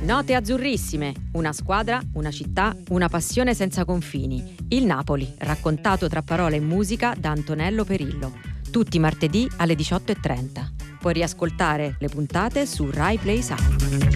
Note azzurrissime, una squadra, una città, una passione senza confini. Il Napoli, raccontato tra parole e musica da Antonello Perillo. Tutti martedì alle 18:30. Puoi riascoltare le puntate su Rai Play Sound.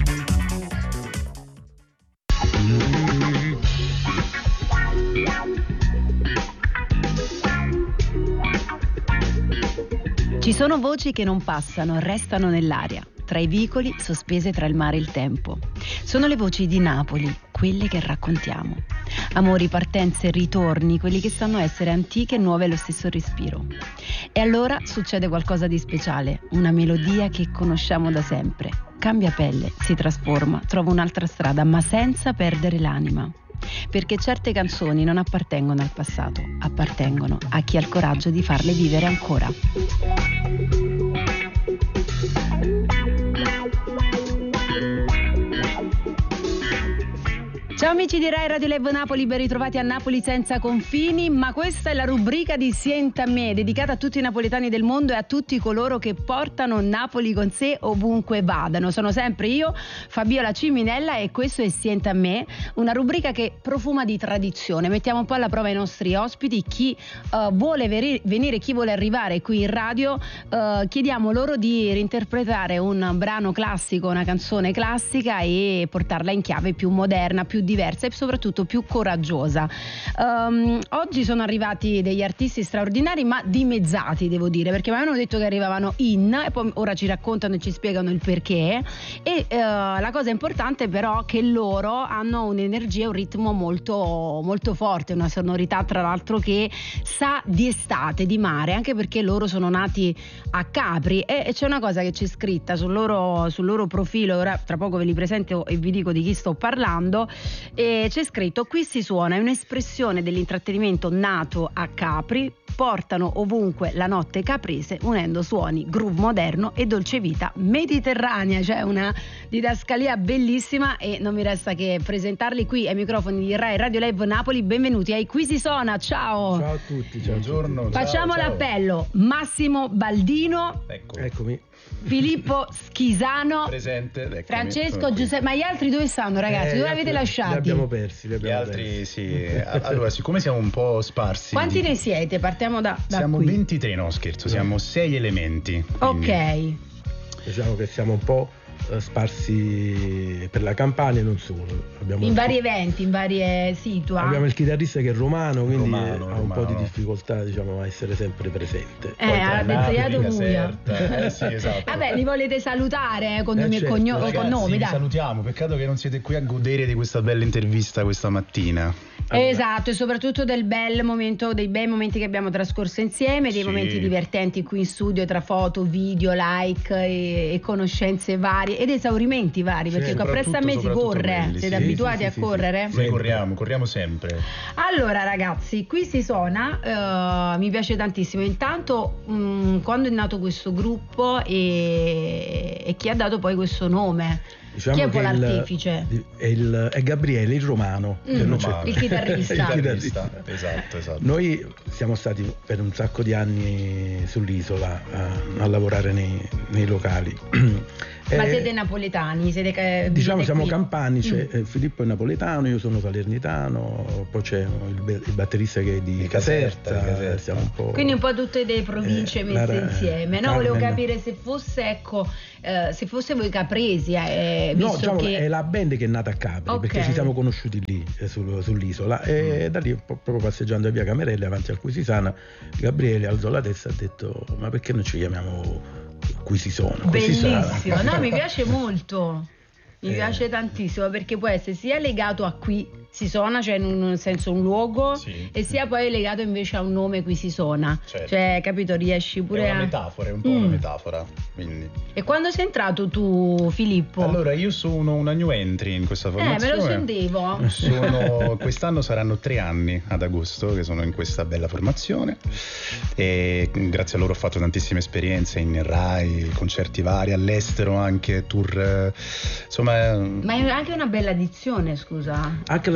Ci sono voci che non passano, restano nell'aria, tra i vicoli sospese tra il mare e il tempo. Sono le voci di Napoli, quelle che raccontiamo. Amori, partenze, ritorni, quelli che sanno essere antiche e nuove allo stesso respiro. E allora succede qualcosa di speciale, una melodia che conosciamo da sempre. Cambia pelle, si trasforma, trova un'altra strada, ma senza perdere l'anima. Perché certe canzoni non appartengono al passato, appartengono a chi ha il coraggio di farle vivere ancora. Ciao amici di Rai Radio Live Napoli, ben ritrovati a Napoli senza confini, ma questa è la rubrica di Sienta a me, dedicata a tutti i napoletani del mondo e a tutti coloro che portano Napoli con sé ovunque vadano. Sono sempre io, Fabiola Ciminella, e questo è Sienta a me, una rubrica che profuma di tradizione. Mettiamo un po' alla prova i nostri ospiti, chi vuole venire, chi vuole arrivare qui in radio, chiediamo loro di reinterpretare un brano classico, una canzone classica e portarla in chiave più moderna, più diversa e soprattutto più coraggiosa. Oggi sono arrivati degli artisti straordinari, ma dimezzati, devo dire, perché mi avevano detto che arrivavano e poi ora ci raccontano e ci spiegano il perché. E la cosa importante però è che loro hanno un'energia e un ritmo molto, molto forte, una sonorità tra l'altro che sa di estate, di mare, anche perché loro sono nati a Capri e c'è una cosa che c'è scritta sul loro profilo. Ora tra poco ve li presento e vi dico di chi sto parlando. E c'è scritto: qui si suona, è un'espressione dell'intrattenimento nato a Capri, portano ovunque la notte caprese unendo suoni, groove moderno e dolce vita mediterranea. Cioè una didascalia bellissima e non mi resta che presentarli qui ai microfoni di Rai Radio Live Napoli. Benvenuti ai Qui si suona, ciao! Ciao a tutti, ciao. Buongiorno. Facciamo ciao. l'appello: Massimo Baldino, Eccomi. Filippo Schisano, Presente. Eccomi. Francesco Giuseppe. Ma gli altri dove stanno, ragazzi? Dove avete lasciati? Li abbiamo persi. Gli altri sì. Allora, siccome siamo un po' sparsi. Quanti ne siete? Partiamo da siamo qui. 23, no scherzo, siamo 6 elementi. Quindi. Ok. Diciamo che siamo un po' sparsi per la Campania e non solo. In vari eventi, in varie situa. Abbiamo il chitarrista che è romano, quindi Romano, ha un po' di difficoltà, diciamo, a essere sempre presente. Ha detto Caserta. Sì, esatto. Vabbè, li volete salutare con nomi certo, e Ragazzi, cognomi, vi dai. salutiamo, peccato che non siete qui a godere di questa bella intervista questa mattina. Esatto, e soprattutto dei bei momenti che abbiamo trascorso insieme, dei Sì. momenti divertenti qui in studio tra foto, video, like e conoscenze varie ed esaurimenti vari, perché qua presso a me si corre. quelli, Siete sì, abituati a correre? Noi corriamo sempre. Allora ragazzi, qui si suona, mi piace tantissimo. Intanto quando è nato questo gruppo e chi ha dato poi questo nome? Diciamo Chi è un po' che l'artefice? è Gabriele, il romano. che non c'è Romano. qui. Il chitarrista. Il chitarrista. Esatto. Noi siamo stati per un sacco di anni sull'isola a lavorare nei locali. Ma siete napoletani? Diciamo siamo qui? campani, Filippo è napoletano, io sono salernitano, poi c'è il batterista che è di Caserta. Siamo un po', quindi un po' tutte le province messe insieme. No, volevo capire se fosse voi capresi, no, visto diciamo, che è la band che è nata a Capri, Ok. perché ci siamo conosciuti lì sull'isola e da lì proprio passeggiando a via Camerelli avanti al Quisisana, Gabriele alzò la testa e ha detto: ma perché non ci chiamiamo Qui si suona? bellissimo. No, mi piace molto. Mi piace tantissimo perché può essere sia legato a qui si suona, cioè in un senso un luogo, Sì. e sia poi legato invece a un nome qui si suona. Certo. Cioè, capito, riesci pure È una a metafora, è un po' una metafora. Quindi. E quando sei entrato tu, Filippo? Allora, io sono una new entry in questa me formazione. lo sentivo. Quest'anno saranno 3 anni ad agosto che sono in questa bella formazione e grazie a loro ho fatto tantissime esperienze in Rai, concerti vari, all'estero anche, tour, insomma. Ma è anche una bella addizione, scusa. Anche la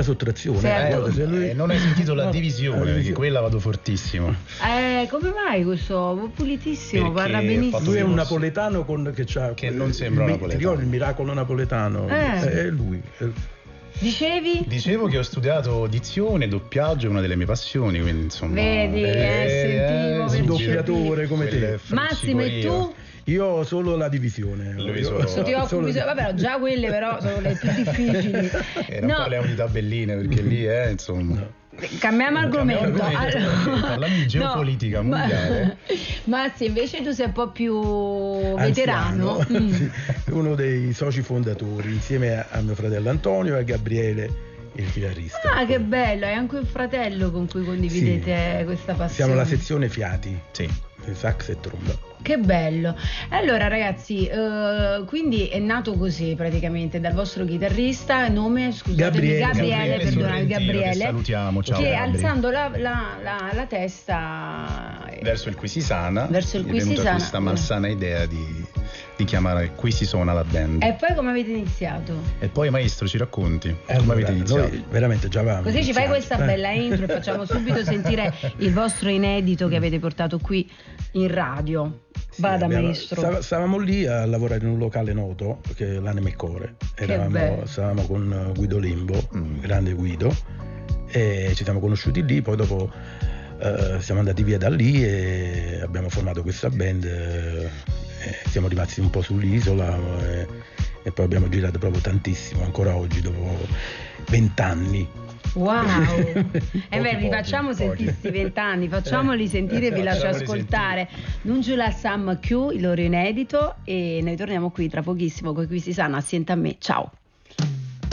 sottrazione. Sì, non hai sentito la divisione, di quella vado fortissimo. Come mai questo pulitissimo, Perché parla benissimo. Lui è un napoletano che non sembra napoletano. Il miracolo napoletano, è lui. Dicevo che ho studiato dizione, doppiaggio, è una delle mie passioni, quindi insomma. Vedi, sentivo. Un doppiatore come te. Massimo, e tu? Io ho solo la divisione. Ti occupi vabbè, già quelle però sono le più difficili. Non parliamo di tabelline, perché lì insomma. No. Cambiamo argomento. Parliamo di geopolitica mondiale. Ma se invece tu sei un po' più veterano, sì, uno dei soci fondatori, insieme a mio fratello Antonio e a Gabriele, il chitarrista. Ah, che bello, hai anche un fratello con cui condividete questa passione. Siamo la sezione fiati, sì, sax e tromba. Che bello. Allora ragazzi, quindi è nato così praticamente dal vostro chitarrista, nome scusatemi, Gabriele, che salutiamo, ciao, che Gabri. alzando la testa verso il Quisisana è venuta questa malsana idea di chiamare Quisisona la band. E poi come avete iniziato? E poi maestro ci racconti come avete iniziato? Noi veramente già avevamo così iniziato. Ci fai questa bella intro e facciamo subito sentire il vostro inedito che avete portato qui in radio. Vada, maestro. Stavamo lì a lavorare in un locale noto che è l'Anima e Core. Stavamo con Guido Limbo, grande Guido, e ci siamo conosciuti lì. Poi dopo siamo andati via da lì e abbiamo formato questa band. Siamo rimasti un po' sull'isola e poi abbiamo girato proprio tantissimo, ancora oggi, dopo 20 anni. Wow. Rifacciamo sentire questi 20 anni, facciamoli sentire e vi lascio ascoltare Nungula Sam Q, il loro inedito, e noi torniamo qui tra pochissimo con Quisisana. Assieme a me, ciao.